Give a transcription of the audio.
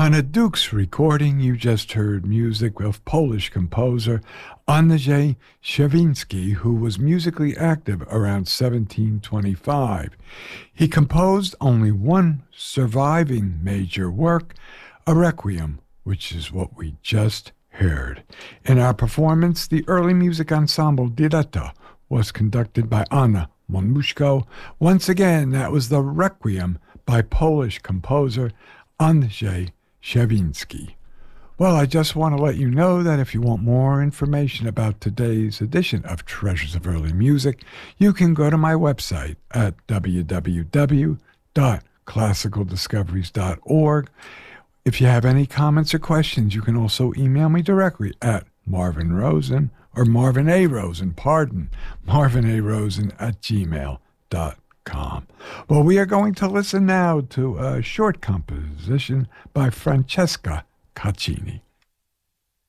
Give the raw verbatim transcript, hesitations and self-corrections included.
On a Duke's recording, you just heard music of Polish composer Andrzej Stravinsky, who was musically active around seventeen twenty-five. He composed only one surviving major work, a requiem, which is what we just heard. In our performance, the early music ensemble Diretta was conducted by Anna Monmuszko. Once again, that was the requiem by Polish composer Andrzej Stravinsky. Well, I just want to let you know that if you want more information about today's edition of Treasures of Early Music, you can go to my website at w w w dot classical discoveries dot org. If you have any comments or questions, you can also email me directly at Marvin Rosen, or Marvin A. Rosen, pardon, Marvin A. Rosen at gmail dot com. Well, we are going to listen now to a short composition by Francesca Caccini.